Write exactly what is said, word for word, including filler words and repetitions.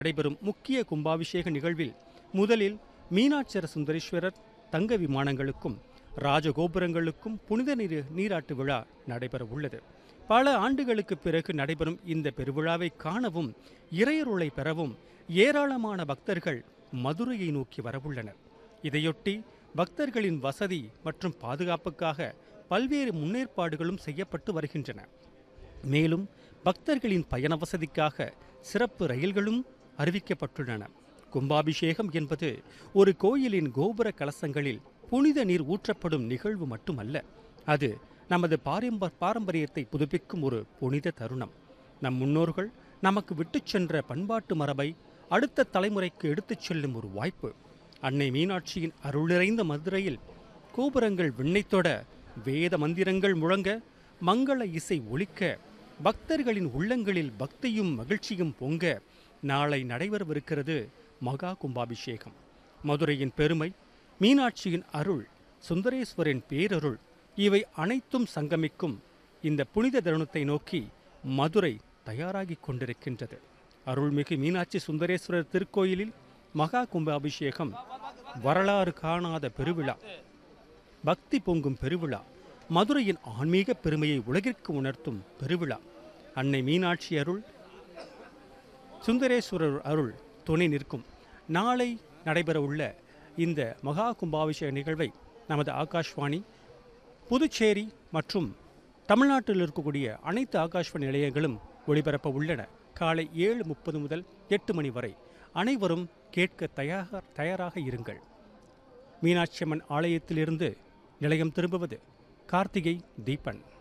நடைபெறும் முக்கிய கும்பாபிஷேக நிகழ்வில் முதலில் மீனாட்சர சுந்தரேஸ்வரர் தங்க விமானங்களுக்கும் ராஜகோபுரங்களுக்கும் புனித நீர் நீராட்டு விழா நடைபெற உள்ளது. பல ஆண்டுகளுக்கு பிறகு நடைபெறும் இந்த பெருவிழாவை காணவும் இறையருளை பெறவும் ஏராளமான பக்தர்கள் மதுரையை நோக்கி வரவுள்ளனர். இதையொட்டி பக்தர்களின் வசதி மற்றும் பாதுகாப்புக்காக பல்வேறு முன்னேற்பாடுகளும் செய்யப்பட்டு வருகின்றன. மேலும் பக்தர்களின் பயண வசதிக்காக சிறப்பு ரயில்களும் அறிவிக்கப்பட்டுள்ளன. கும்பாபிஷேகம் என்பது ஒரு கோயிலின் கோபுர கலசங்களில் புனித நீர் ஊற்றப்படும் நிகழ்வு மட்டுமல்ல, அது நமது பாரம்ப பாரம்பரியத்தை புதுப்பிக்கும் ஒரு புனித தருணம். நம் முன்னோர்கள் நமக்கு விட்டுச் சென்ற பண்பாட்டு மரபை அடுத்த தலைமுறைக்கு எடுத்துச் செல்லும் ஒரு வாய்ப்பு. அன்னை மீனாட்சியின் அருள் நிறைந்த மதுரையில் கோபுரங்கள் விண்ணைத்தொட, வேத மந்திரங்கள் முழங்க, மங்கள இசை ஒலிக்க, பக்தர்களின் உள்ளங்களில் பக்தியும் மகிழ்ச்சியும் பொங்க நாளை நடைபெறவிருக்கிறது மகா கும்பாபிஷேகம். மதுரையின் பெருமை, மீனாட்சியின் அருள், சுந்தரேஸ்வரின் பேரருள், இவை அனைத்தும் சங்கமிக்கும் இந்த புனித தருணத்தை நோக்கி மதுரை தயாராகி கொண்டிருக்கின்றது. அருள்மிகு மீனாட்சி சுந்தரேஸ்வரர் திருக்கோயிலில் மகா கும்பாபிஷேகம் வரலாறு காணாத பெருவிழா, பக்தி பொங்கும் பெருவிழா, மதுரையின் ஆன்மீக பெருமையை உலகிற்கு உணர்த்தும் பெருவிழா. அன்னை மீனாட்சி அருள், சுந்தரேஸ்வரர் அருள் துணை நிற்கும் நாளை நடைபெறவுள்ள இந்த மகா கும்பாபிஷேக நிகழ்வை நமது ஆகாஷ்வாணி, புதுச்சேரி மற்றும் தமிழ்நாட்டில் இருக்கக்கூடிய அனைத்து ஆகாஷ்வாணி நிலையங்களும் ஒளிபரப்ப உள்ளன. காலை ஏழு முப்பது முதல் எட்டு மணி வரை அனைவரும் கேட்க தயார் தயாராக இருங்கள். மீனாட்சி அம்மன் ஆலயத்திலிருந்து நிலையம் திரும்புவது கார்த்திகை தீபன்.